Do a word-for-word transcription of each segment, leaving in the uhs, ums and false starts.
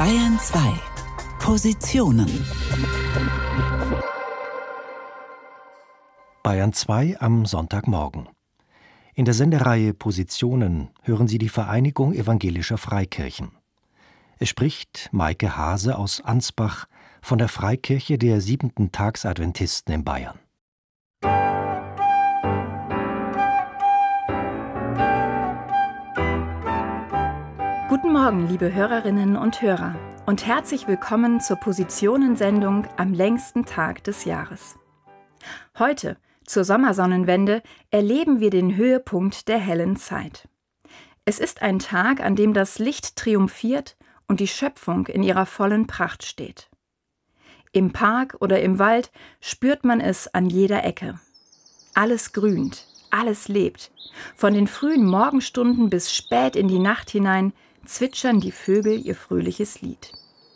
Bayern zwei. Positionen. Bayern zwei am Sonntagmorgen. In der Sendereihe Positionen hören Sie die Vereinigung evangelischer Freikirchen. Es spricht Maike Hase aus Ansbach von der Freikirche der Siebenten-Tags-Adventisten in Bayern. Guten Morgen, liebe Hörerinnen und Hörer, und herzlich willkommen zur Positionensendung am längsten Tag des Jahres. Heute, zur Sommersonnenwende, erleben wir den Höhepunkt der hellen Zeit. Es ist ein Tag, an dem das Licht triumphiert und die Schöpfung in ihrer vollen Pracht steht. Im Park oder im Wald spürt man es an jeder Ecke. Alles grünt, alles lebt. Von den frühen Morgenstunden bis spät in die Nacht hinein zwitschern die Vögel ihr fröhliches Lied.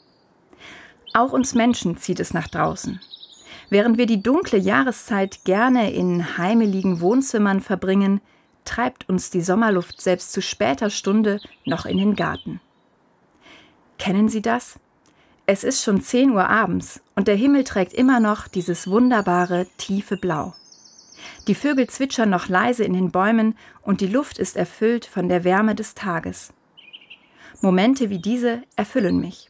Auch uns Menschen zieht es nach draußen. Während wir die dunkle Jahreszeit gerne in heimeligen Wohnzimmern verbringen, treibt uns die Sommerluft selbst zu später Stunde noch in den Garten. Kennen Sie das? Es ist schon zehn Uhr abends und der Himmel trägt immer noch dieses wunderbare, tiefe Blau. Die Vögel zwitschern noch leise in den Bäumen und die Luft ist erfüllt von der Wärme des Tages. Momente wie diese erfüllen mich.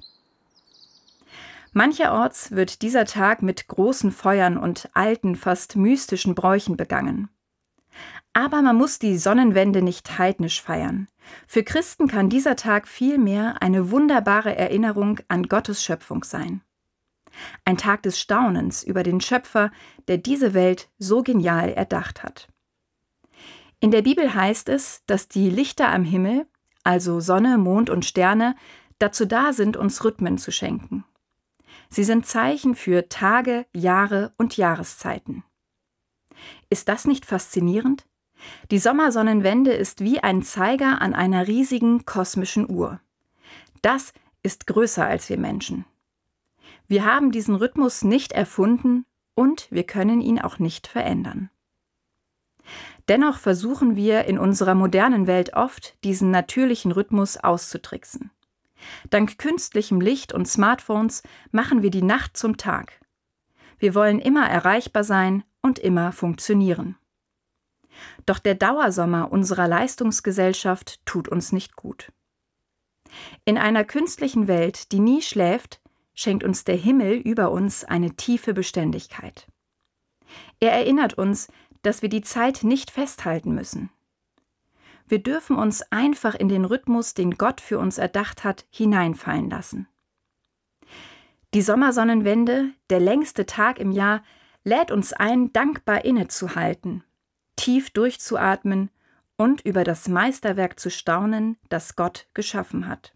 Mancherorts wird dieser Tag mit großen Feuern und alten, fast mystischen Bräuchen begangen. Aber man muss die Sonnenwende nicht heidnisch feiern. Für Christen kann dieser Tag vielmehr eine wunderbare Erinnerung an Gottes Schöpfung sein. Ein Tag des Staunens über den Schöpfer, der diese Welt so genial erdacht hat. In der Bibel heißt es, dass die Lichter am Himmel, also Sonne, Mond und Sterne, dazu da sind, uns Rhythmen zu schenken. Sie sind Zeichen für Tage, Jahre und Jahreszeiten. Ist das nicht faszinierend? Die Sommersonnenwende ist wie ein Zeiger an einer riesigen kosmischen Uhr. Das ist größer als wir Menschen. Wir haben diesen Rhythmus nicht erfunden und wir können ihn auch nicht verändern. Dennoch versuchen wir in unserer modernen Welt oft, diesen natürlichen Rhythmus auszutricksen. Dank künstlichem Licht und Smartphones machen wir die Nacht zum Tag. Wir wollen immer erreichbar sein und immer funktionieren. Doch der Dauersommer unserer Leistungsgesellschaft tut uns nicht gut. In einer künstlichen Welt, die nie schläft, schenkt uns der Himmel über uns eine tiefe Beständigkeit. Er erinnert uns, dass wir die Zeit nicht festhalten müssen. Wir dürfen uns einfach in den Rhythmus, den Gott für uns erdacht hat, hineinfallen lassen. Die Sommersonnenwende, der längste Tag im Jahr, lädt uns ein, dankbar innezuhalten, tief durchzuatmen und über das Meisterwerk zu staunen, das Gott geschaffen hat.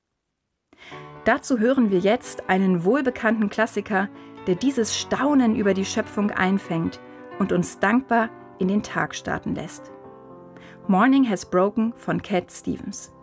Dazu hören wir jetzt einen wohlbekannten Klassiker, der dieses Staunen über die Schöpfung einfängt und uns dankbar in den Tag starten lässt. Morning Has Broken von Cat Stevens.